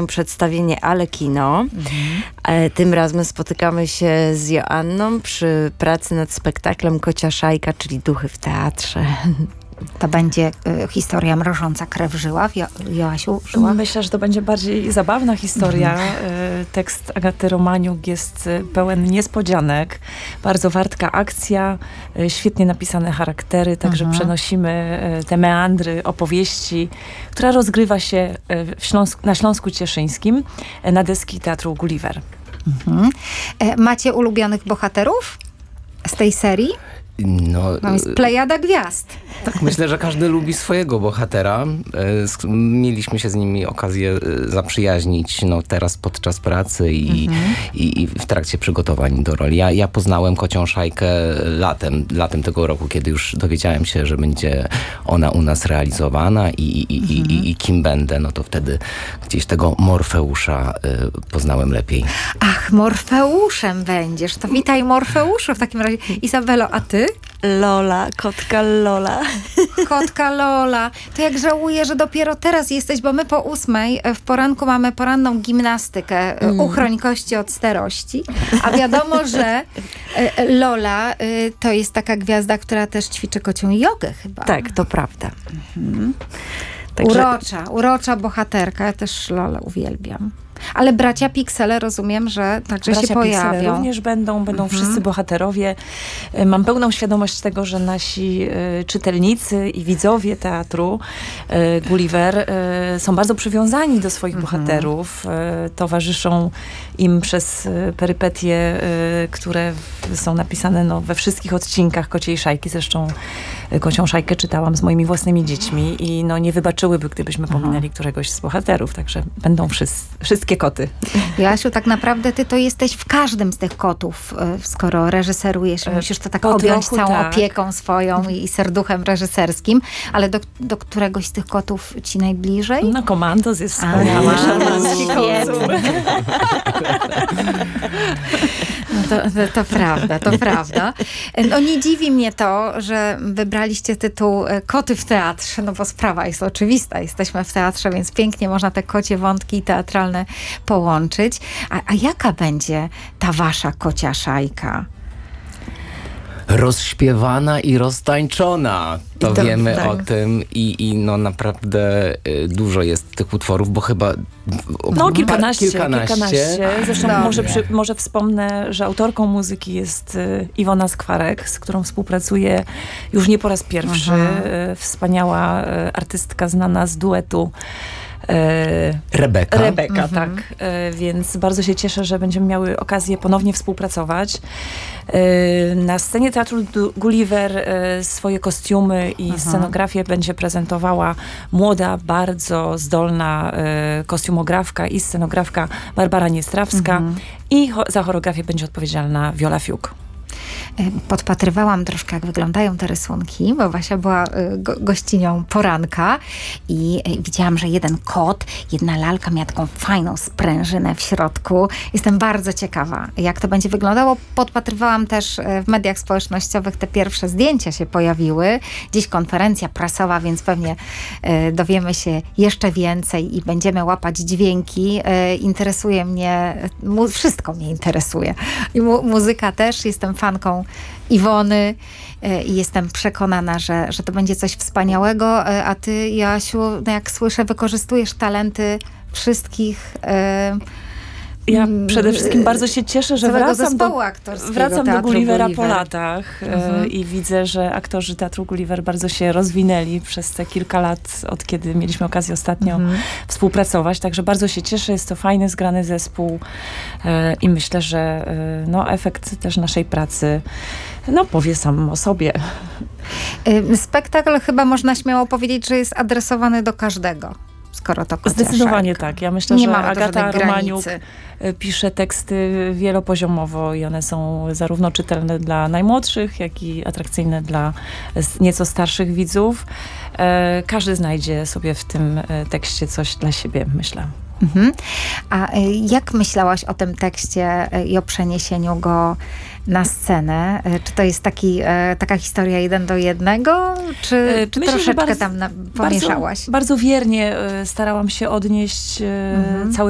mają przedstawienie Ale Kino. Tym razem spotykamy się z Joanną przy pracy nad spektaklem Kocia Szajka, czyli Duchy w teatrze. To będzie historia mrożąca krew żyła, Joasiu? Żyła? Myślę, że to będzie bardziej zabawna historia. Tekst Agaty Romaniuk jest pełen niespodzianek. Bardzo wartka akcja, świetnie napisane charaktery, także przenosimy te meandry opowieści, która rozgrywa się na Śląsku Cieszyńskim na deski Teatru Gulliver. Macie ulubionych bohaterów z tej serii? No, Tam jest plejada gwiazd. tak, myślę, że każdy lubi swojego bohatera. Mieliśmy się z nimi okazję zaprzyjaźnić teraz podczas pracy i w trakcie przygotowań do roli. Ja poznałem Kocią Szajkę latem tego roku, kiedy już dowiedziałem się, że będzie ona u nas realizowana i kim będę, no to wtedy gdzieś tego Morfeusza poznałem lepiej. Ach, Morfeuszem będziesz. To witaj Morfeuszu w takim razie. Izabelo, a ty? Lola, kotka Lola. Kotka Lola. To jak żałuję, że dopiero teraz jesteś, bo my po 8:00 w poranku mamy poranną gimnastykę. Uchroń kości od starości. A wiadomo, że Lola to jest taka gwiazda, która też ćwiczy kocią jogę chyba. Tak, to prawda. Urocza bohaterka. Ja też Lolę uwielbiam. Ale bracia Piksele, rozumiem, że także się pojawią. Piksele również będą wszyscy bohaterowie. Mam pełną świadomość tego, że nasi czytelnicy i widzowie teatru Gulliver są bardzo przywiązani do swoich bohaterów. Towarzyszą im przez perypetie, które są napisane we wszystkich odcinkach Kociej Szajki. Zresztą Kocią Szajkę czytałam z moimi własnymi dziećmi i nie wybaczyłyby, gdybyśmy pominęli któregoś z bohaterów. Także będą wszystkie koty. Joasiu, tak naprawdę ty to jesteś w każdym z tych kotów, skoro reżyserujesz. Musisz to tak objąć całą opieką swoją i serduchem reżyserskim. Ale do któregoś z tych kotów ci najbliżej? No, Komandos jest wspaniały. No to prawda, to prawda. No nie dziwi mnie to, że wybraliście tytuł Koty w teatrze, no bo sprawa jest oczywista. Jesteśmy w teatrze, więc pięknie można te kocie wątki teatralne połączyć. A jaka będzie ta wasza kocia szajka? Rozśpiewana i roztańczona. To wiemy tak. o tym i naprawdę dużo jest tych utworów, bo chyba kilkanaście. Zresztą Dobrze. może wspomnę, że autorką muzyki jest Iwona Skwarek, z którą współpracuję już nie po raz pierwszy. Wspaniała artystka znana z duetu Rebeka. Tak. Więc bardzo się cieszę, że będziemy miały okazję ponownie współpracować. Na scenie Teatru Gulliver swoje kostiumy i scenografię będzie prezentowała młoda, bardzo zdolna kostiumografka i scenografka Barbara Niestrawska i za choreografię będzie odpowiedzialna Viola Fiuk. Podpatrywałam troszkę, jak wyglądają te rysunki, bo Wasia była gościnią poranka i widziałam, że jeden kot, jedna lalka miała taką fajną sprężynę w środku. Jestem bardzo ciekawa, jak to będzie wyglądało. Podpatrywałam też w mediach społecznościowych, te pierwsze zdjęcia się pojawiły. Dziś konferencja prasowa, więc pewnie dowiemy się jeszcze więcej i będziemy łapać dźwięki. Interesuje mnie, wszystko mnie interesuje. I muzyka też, jestem fanką Iwony i jestem przekonana, że to będzie coś wspaniałego, a ty, Joasiu, jak słyszę, wykorzystujesz talenty wszystkich Ja przede wszystkim bardzo się cieszę, że wracam do Gullivera po latach i widzę, że aktorzy Teatru Gulliver bardzo się rozwinęli przez te kilka lat, od kiedy mieliśmy okazję ostatnio współpracować. Także bardzo się cieszę, jest to fajny, zgrany zespół i myślę, że efekt też naszej pracy powie sam o sobie. Spektakl chyba można śmiało powiedzieć, że jest adresowany do każdego. Skoro to zdecydowanie tak. Ja myślę, że Agata Romaniuk pisze teksty wielopoziomowo i one są zarówno czytelne dla najmłodszych, jak i atrakcyjne dla nieco starszych widzów. Każdy znajdzie sobie w tym tekście coś dla siebie, myślę. A jak myślałaś o tym tekście i o przeniesieniu go na scenę? Czy to jest taka historia 1:1, czy myślę, troszeczkę tam pomieszałaś? Bardzo wiernie starałam się odnieść cały